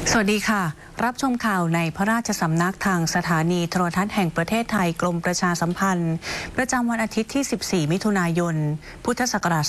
สวัสดีค่ะรับชมข่าวในพระราชสำนักทางสถานีโทรทัศน์แห่งประเทศไทยกรมประชาสัมพันธ์ประจำวันอาทิตย์ที่ 14 มิถุนายน พุทธศักราช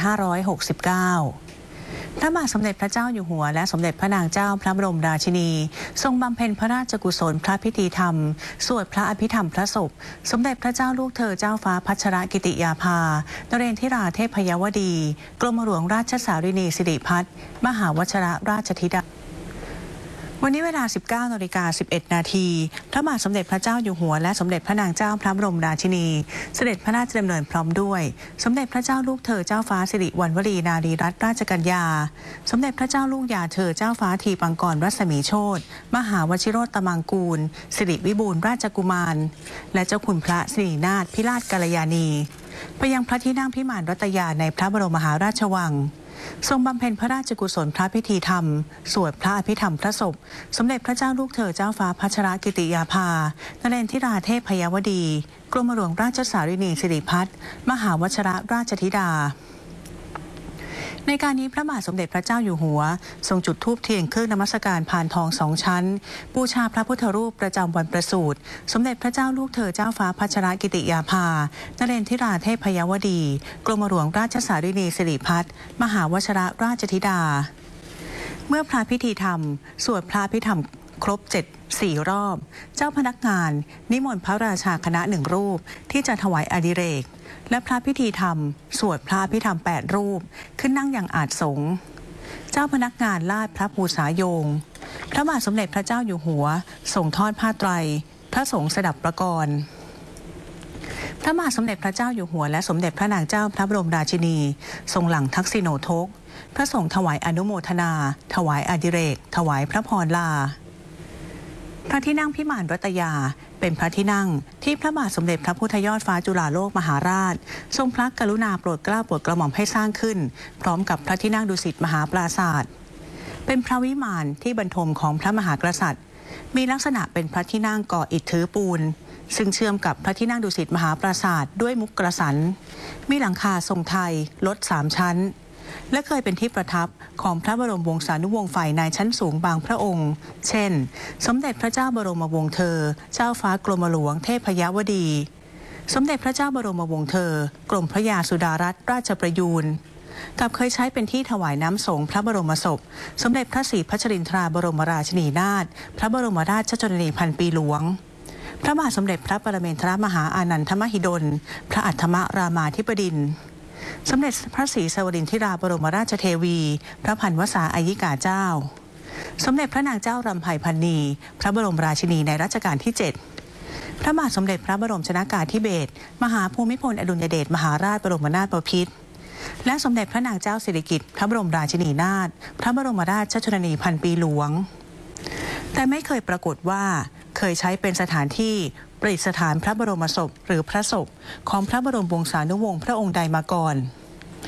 2569 พระบาทสมเด็จพระเจ้าอยู่หัวและสมเด็จพระนางเจ้าพระบรมราชินีทรงบำเพ็ญพระราชกุศลพระพิธีธรรมสวดพระอภิธรรมพระศพสมเด็จพระเจ้าลูกเธอเจ้าฟ้าพัชรกิติยาภานเรนทิราเทพยวดีกรมหลวงราชสารินีสิริพัฒน์มหาวชิรราชธิดาวันนี้เวลา 19:11 นาทีพระบาทสมเด็จพระเจ้าอยู่หัวและสมเด็จพระนางเจ้าพระบรมราชินีเสด็จพระราชดำเนินพร้อมด้วยสมเด็จพระเจ้าลูกเธอเจ้าฟ้าสิริวัณวรีนารีรัตนราชกัญญาสมเด็จพระเจ้าลูกยาเธอเจ้าฟ้าทีปังกรรัศมีโชติมหาวชิโรตมังกูลสิริวิบูลย์ราชกุมารและเจ้าคุณพระสิรินาถพิราชกัลยาณีไปยังพระที่นั่งพิมานรัตยาในพระบรมมหาราชวังทรงบำเพ็ญพระราชกุศลพระพิธีธรรมสวดพระอภิธรรมพระศพสมเด็จพระเจ้าลูกเธอเจ้าฟ้าพัชรกิติยาภานเรนทิราเทพยวดีกรมหลวงราชสารินีสิริพัฒน์มหาวชิรราชธิดาในการนี้พระบาทสมเด็จพระเจ้าอยู่หัวทรงจุดธูปเทียนเครื่องนมัสการพานทอง2 ชั้นบูชาพระพุทธรูปประจำวันประสูติสมเด็จพระเจ้าลูกเธอเจ้าฟ้าพัชรกิติยาภานเรนทิราเทพยวดีกรมหลวงราชสารินีสิริพัฒน์มหาวชิรราชธิดาเมื่อพระพิธีธรรมสวดพระอภิธรรมครบ4 รอบเจ้าพนักงานนิมนต์พระราชาคณะ1 รูปที่จะถวายอดิเรกและพระพิธีธรรมสวดพระอภิธรรม8 รูปขึ้นนั่งอย่างอาจสงฆ์เจ้าพนักงานลาดพระภูษาโยงพระบาทสมเด็จพระเจ้าอยู่หัวส่งทอดผ้าไตรพระสงฆ์สดับประกรณ์พระบาทสมเด็จพระเจ้าอยู่หัวและสมเด็จพระนางเจ้าพระบรมราชินีทรงหลังทักษิโณทกพระสงฆ์ถวายอนุโมทนาถวายอดิเรกถวายพระพรลาพระที่นั่งพิมานรัตยาเป็นพระที่นั่งที่พระบาทสมเด็จพระพุทธยอดฟ้าจุฬาโลกมหาราชทรงพระกรุณาโปรดเกล้าโปรดกระหม่อมให้สร้างขึ้นพร้อมกับพระที่นั่งดุสิตมหาปราสาทเป็นพระวิมานที่บรรทมของพระมหากษัตริย์มีลักษณะเป็นพระที่นั่งก่ออิฐถือปูนซึ่งเชื่อมกับพระที่นั่งดุสิตมหาปราสาทด้วยมุกกระสันมีหลังคาทรงไทยลด3 ชั้นและเคยเป็นที่ประทับของพระบรมวงศานุวงศ์ฝ่ายในชั้นสูงบางพระองค์เช่นสมเด็จพระเจ้าบรมวงศ์เธอเจ้าฟ้ากรมหลวงเทพยวดีสมเด็จพระเจ้าบรมวงศ์เธอกรมพระยาสุดารัตนราชประยูรกับเคยใช้เป็นที่ถวายน้ำสงฆ์พระบรมศพสมเด็จพระศรีพัชรินทราบรมราชินีนาถพระบรมราชชนนีพันปีหลวงพระบาทสมเด็จพระปรเมนทรมหาอานันทมหิดลพระอัฏฐมรามาธิบดินทร์สมเด็จพระศรีสวรินทราบรมราชเทวีพระพันวษาอายิกาเจ้าสมเด็จพระนางเจ้ารำไพพรรณีพระบรมราชินีในรัชกาลที่7พระบาทสมเด็จพระบรมชนกาธิเบศรมหาภูมิพลอดุลยเดชมหาราชบรมนาถบพิตรและสมเด็จพระนางเจ้าสิริกิติ์พระบรมราชินีนาถพระบรมราชชนนีพันปีหลวงแต่ไม่เคยปรากฏว่าเคยใช้เป็นสถานที่ประดิษฐานพระบรมศพหรือพระศพของพระบรมวงศานุวงศ์พระองค์ใดมาก่อน